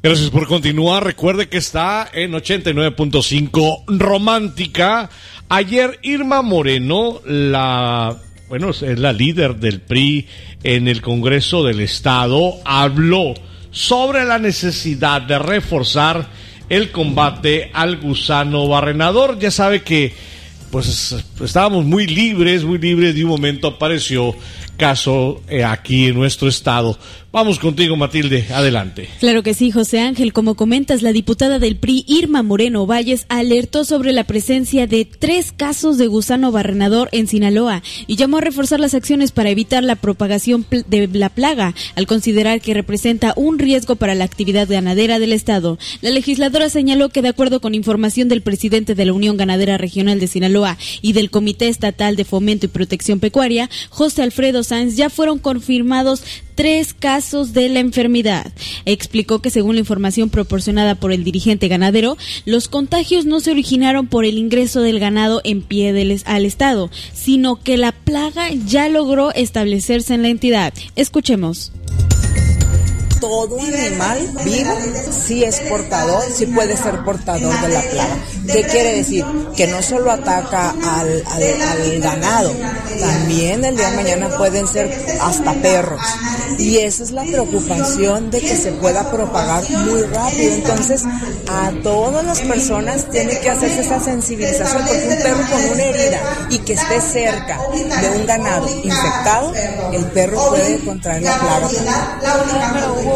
Gracias por continuar. Recuerde que está en 89.5 Romántica. Ayer Irma Moreno, es la líder del PRI en el Congreso del Estado, habló sobre la necesidad de reforzar el combate al gusano barrenador. Ya sabe que pues estábamos muy libres, de un momento apareció caso aquí en nuestro estado. Vamos contigo, Matilde, adelante. Claro que sí, José Ángel. Como comentas, la diputada del PRI, Irma Moreno Valles, alertó sobre la presencia de 3 casos de gusano barrenador en Sinaloa y llamó a reforzar las acciones para evitar la propagación de la plaga, al considerar que representa un riesgo para la actividad ganadera del estado. La legisladora señaló que, de acuerdo con información del presidente de la Unión Ganadera Regional de Sinaloa y del Comité Estatal de Fomento y Protección Pecuaria, José Alfredo Sanz, ya fueron confirmados 3 casos de la enfermedad. Explicó que, según la información proporcionada por el dirigente ganadero, los contagios no se originaron por el ingreso del ganado en pie al estado, sino que la plaga ya logró establecerse en la entidad. Escuchemos. Todo animal vivo sí es portador, sí puede ser portador de la plaga. ¿Qué quiere decir? Que no solo ataca al ganado, también el día de mañana pueden ser hasta perros. Y esa es la preocupación de que se pueda propagar muy rápido. Entonces, a todas las personas tiene que hacerse esa sensibilización, porque un perro con una herida y que esté cerca de un ganado infectado, el perro puede contraer la plaga.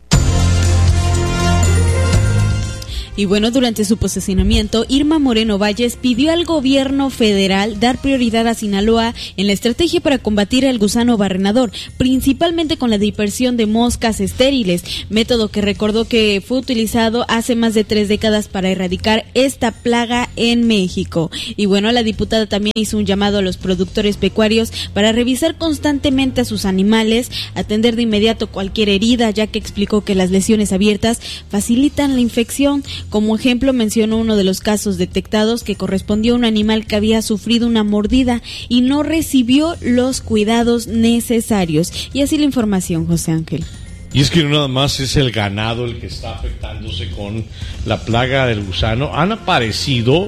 Y bueno, durante su posicionamiento, Irma Moreno Valles pidió al gobierno federal dar prioridad a Sinaloa en la estrategia para combatir el gusano barrenador, principalmente con la dispersión de moscas estériles, método que recordó que fue utilizado hace más de 3 décadas para erradicar esta plaga en México. Y bueno, la diputada también hizo un llamado a los productores pecuarios para revisar constantemente a sus animales, atender de inmediato cualquier herida, ya que explicó que las lesiones abiertas facilitan la infección. Como ejemplo, mencionó uno de los casos detectados que correspondió a un animal que había sufrido una mordida y no recibió los cuidados necesarios. Y así la información, José Ángel. Y es que no nada más es el ganado el que está afectándose con la plaga del gusano. Han aparecido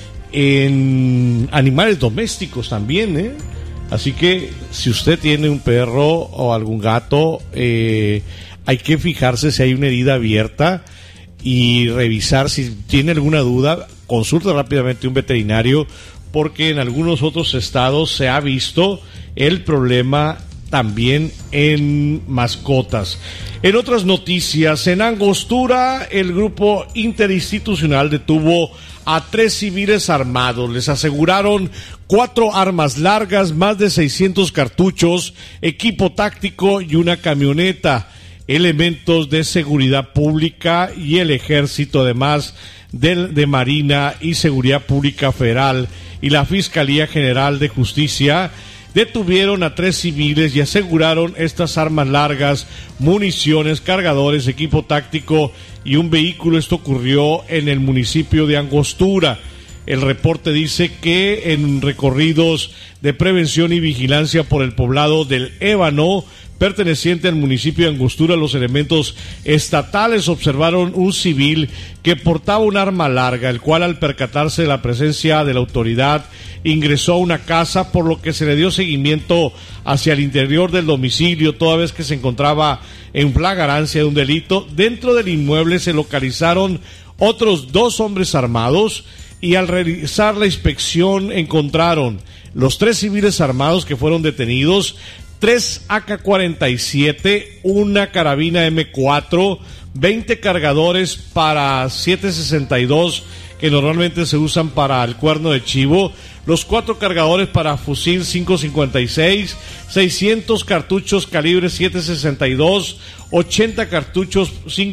en animales domésticos también, Así que si usted tiene un perro o algún gato, hay que fijarse si hay una herida abierta y revisar. Si tiene alguna duda, consulte rápidamente a un veterinario, porque en algunos otros estados se ha visto el problema también en mascotas. En otras noticias, en Angostura, el grupo interinstitucional detuvo a 3 civiles armados. Les aseguraron 4 armas largas, más de 600 cartuchos, equipo táctico y una camioneta. Elementos de seguridad pública y el ejército, además de Marina y Seguridad Pública Federal y la Fiscalía General de Justicia, detuvieron a 3 civiles y aseguraron estas armas largas, municiones, cargadores, equipo táctico y un vehículo. Esto ocurrió en el municipio de Angostura. El reporte dice que en recorridos de prevención y vigilancia por el poblado del Ébano, perteneciente al municipio de Angostura, los elementos estatales observaron un civil que portaba un arma larga, el cual, al percatarse de la presencia de la autoridad, ingresó a una casa, por lo que se le dio seguimiento hacia el interior del domicilio, toda vez que se encontraba en flagrancia de un delito. Dentro del inmueble se localizaron otros 2 hombres armados y al realizar la inspección encontraron los 3 civiles armados que fueron detenidos, 3 AK-47, una carabina M4, 20 cargadores para 7.62 que normalmente se usan para el cuerno de chivo, los 4 cargadores para fusil 5.56, 600 cartuchos calibre 7.62, 80 cartuchos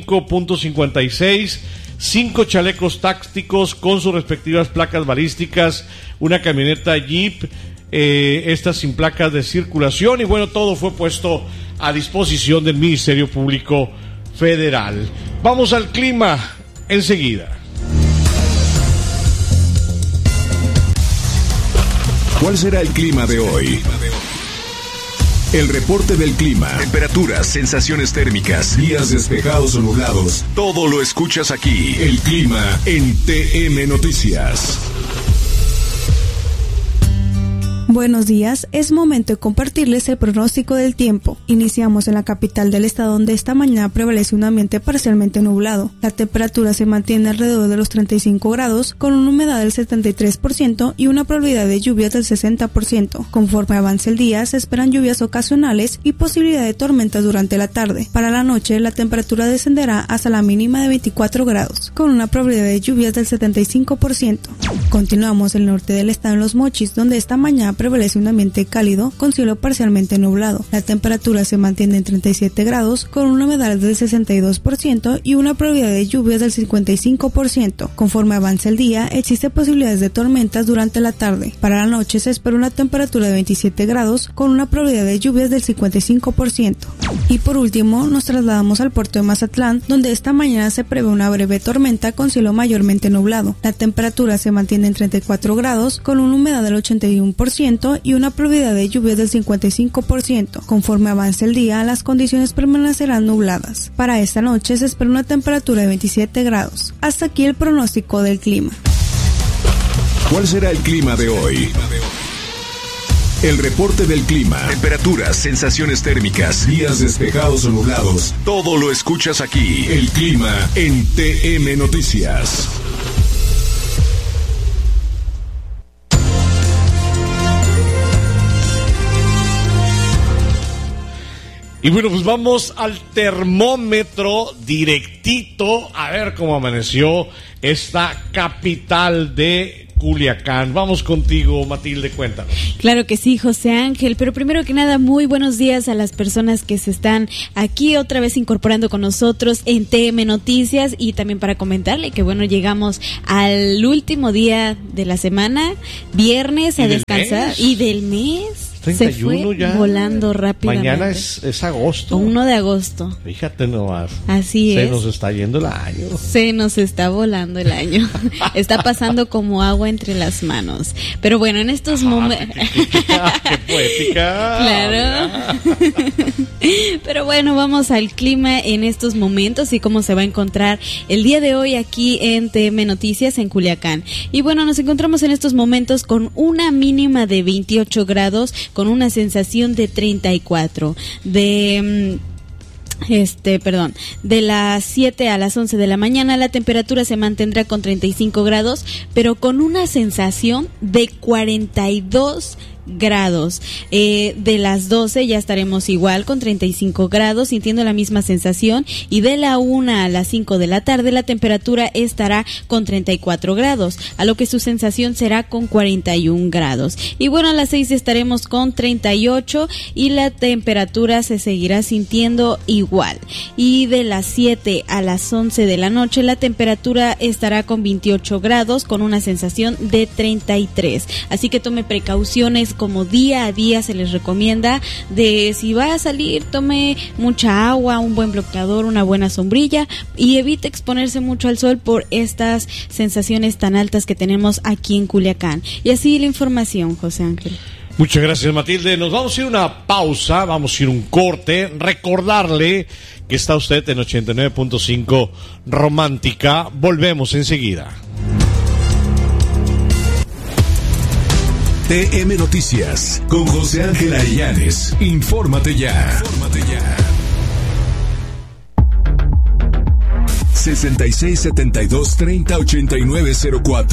5.56, 5 chalecos tácticos con sus respectivas placas balísticas, una camioneta Jeep, estas sin placas de circulación, y bueno, todo fue puesto a disposición del Ministerio Público Federal. Vamos al clima enseguida. ¿Cuál será el clima de hoy? El reporte del clima, temperaturas, sensaciones térmicas, días despejados o nublados. Todo lo escuchas aquí. El clima en TM Noticias. Buenos días, es momento de compartirles el pronóstico del tiempo. Iniciamos en la capital del estado, donde esta mañana prevalece un ambiente parcialmente nublado. La temperatura se mantiene alrededor de los 35 grados, con una humedad del 73% y una probabilidad de lluvias del 60%. Conforme avance el día, se esperan lluvias ocasionales y posibilidad de tormentas durante la tarde. Para la noche, la temperatura descenderá hasta la mínima de 24 grados, con una probabilidad de lluvias del 75%. Continuamos en el norte del estado, en Los Mochis, donde esta mañana prevalece un ambiente cálido con cielo parcialmente nublado. La temperatura se mantiene en 37 grados con una humedad del 62% y una probabilidad de lluvias del 55%. Conforme avance el día, existe posibilidades de tormentas durante la tarde. Para la noche se espera una temperatura de 27 grados con una probabilidad de lluvias del 55%. Y por último, nos trasladamos al puerto de Mazatlán, donde esta mañana se prevé una breve tormenta con cielo mayormente nublado. La temperatura se mantiene en 34 grados con una humedad del 81% y una probabilidad de lluvias del 55%. Conforme avance el día, las condiciones permanecerán nubladas. Para esta noche se espera una temperatura de 27 grados. Hasta aquí el pronóstico del clima. ¿Cuál será el clima de hoy? El reporte del clima, temperaturas, sensaciones térmicas, días despejados o nublados. Todo lo escuchas aquí. El clima en TM Noticias. Y bueno, pues vamos al termómetro directito a ver cómo amaneció esta capital de Culiacán. Vamos contigo, Matilde, cuéntanos. Claro que sí, José Ángel, pero primero que nada, muy buenos días a las personas que se están aquí otra vez incorporando con nosotros en TM Noticias, y también para comentarle que bueno, llegamos al último día de la semana, viernes, a descansar, y del mes. 31 se fue ya. Volando rápidamente. Mañana es agosto. 1 de agosto. Fíjate nomás. Así es. Se nos está yendo el año. Se nos está volando el año. Está pasando como agua entre las manos. Pero bueno, en estos momentos... ¡Qué poética! Claro. Pero bueno, vamos al clima en estos momentos y cómo se va a encontrar el día de hoy aquí en TM Noticias en Culiacán. Y bueno, nos encontramos en estos momentos con una mínima de 28 grados, con una sensación de 34. De las 7 a las 11 de la mañana la temperatura se mantendrá con 35 grados, pero con una sensación de 42 grados. De las 12 ya estaremos igual con 35 grados, sintiendo la misma sensación, y de la 1 a las 5 de la tarde la temperatura estará con 34 grados, a lo que su sensación será con 41 grados. Y bueno, a las 6 estaremos con 38 y la temperatura se seguirá sintiendo igual. Y de las 7 a las 11 de la noche la temperatura estará con 28 grados con una sensación de 33. Así que tome precauciones, como día a día se les recomienda, de si va a salir, tome mucha agua, un buen bloqueador, una buena sombrilla, y evite exponerse mucho al sol por estas sensaciones tan altas que tenemos aquí en Culiacán. Y así la información, José Ángel. Muchas gracias, Matilde. Nos vamos a ir a una pausa, vamos a ir a un corte. Recordarle que está usted en 89.5 Romántica. Volvemos enseguida. TM Noticias con José Ángel Arellanes. Infórmate ya. 66 72 30 89 04.